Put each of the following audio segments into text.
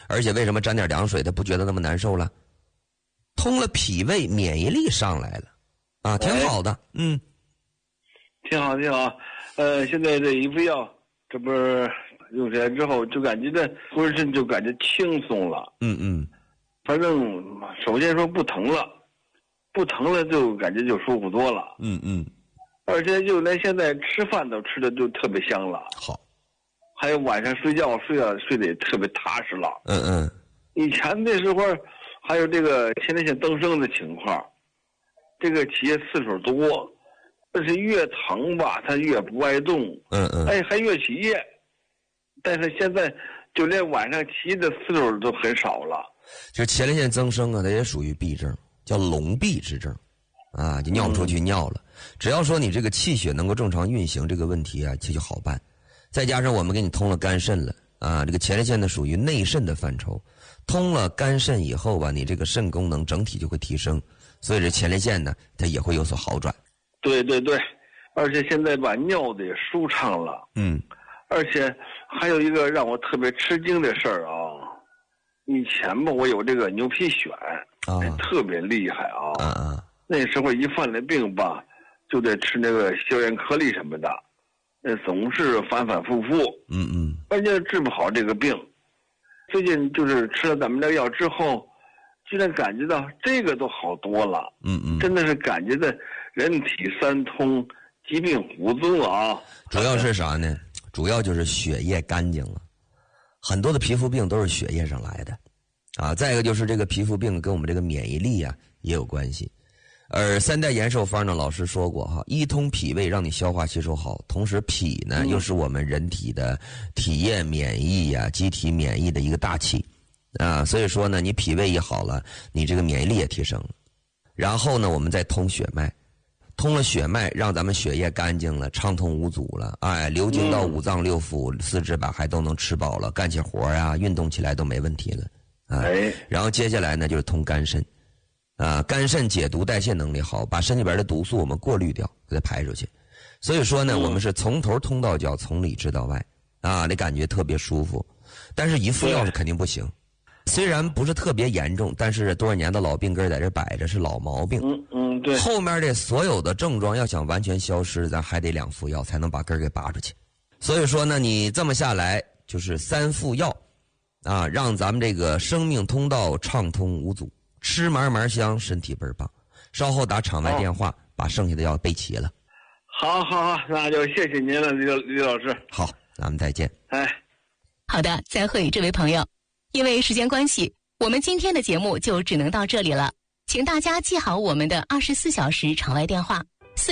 而且为什么沾点凉水它不觉得那么难受了？通了脾胃，免疫力上来了，啊，挺好的， 挺好挺好。现在这一副药，这不是用起来之后，就感觉这浑身就感觉轻松了。反正首先说不疼了，不疼了就感觉就舒服多了。而且就连现在吃饭都吃的就特别香了。 好。 还有晚上睡觉睡得也特别踏实了。以前那时候还有这个前列腺增生的情况，这个起夜次数多，但是越疼吧它越不爱动。还越起夜。但是现在就连晚上起夜的次数都很少了。 就是前列腺增生啊，它也属于痹症，叫笼闭之症，啊，就尿不出去尿了。只要说你这个气血能够正常运行，这个问题啊，这就好办。再加上我们给你通了肝肾了啊，这个前列腺呢属于内肾的范畴，通了肝肾以后吧，你这个肾功能整体就会提升，所以这前列腺呢它也会有所好转。 对，而且现在把尿的也舒畅了。而且还有一个让我特别吃惊的事儿啊，以前吧我有这个牛皮癣，特别厉害啊。那时候一犯了病吧，就得吃那个消炎颗粒什么的，总是反反复复。关键治不好这个病。最近就是吃了咱们这个药之后，居然感觉到这个都好多了。真的是感觉的人体三通，疾病无踪啊。 主要是啥呢？主要就是血液干净了，很多的皮肤病都是血液上来的，啊，再一个就是这个皮肤病跟我们这个免疫力啊也有关系。而三代延寿方呢，老师说过哈，一通脾胃让你消化吸收好，同时脾呢又是我们人体的体液免疫呀、机体免疫的一个大气，啊，所以说呢，你脾胃一好了，你这个免疫力也提升了。然后呢，我们再通血脉。通了血脉，让咱们血液干净了，畅通无阻了，流经到五脏六腑、四肢百骸都能吃饱了，干起活啊，运动起来都没问题了，然后接下来呢就是通肝肾，肝肾解毒代谢能力好，把身体里边的毒素我们过滤掉，给它排出去。所以说呢，我们是从头通到脚，从里治到外，你感觉特别舒服。但是一副药是肯定不行。虽然不是特别严重，但是多少年的老病根在这摆着，是老毛病。 对。 后面的所有的症状要想完全消失，咱还得2副药才能把根给拔出去。所以说呢，你这么下来就是3副药，让咱们这个生命通道畅通无阻，吃嘛嘛香，身体倍儿棒。稍后打场外电话，把剩下的药备齐了。 好，那就谢谢您了，李老师。 好，咱们再见。 好的，再会，这位朋友。因为时间关系，我们今天的节目就只能到这里了。请大家记好我们的24小时场外电话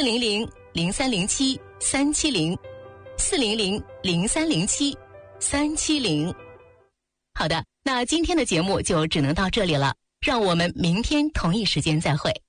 ：400-0307-370，400-0307-370。好的，那今天的节目就只能到这里了，让我们明天同一时间再会。